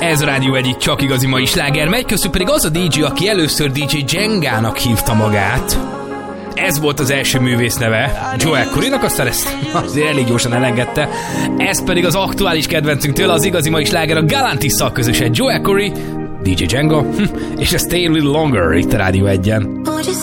Ez a Rádió egyik csak igazi mai sláger megy, közül pedig az a DJ, aki először DJ Jengának hívta magát. Ez volt az első művész neve, Joel Corrynak, aztán ezt azért elég gyorsan elengedte. Ez pedig az aktuális kedvencünk tőle, az igazi mai sláger, a Galantis-szal közösen Joel Corry, DJ Jenga, és a Stay a Little Longer itt a Rádió 1-en.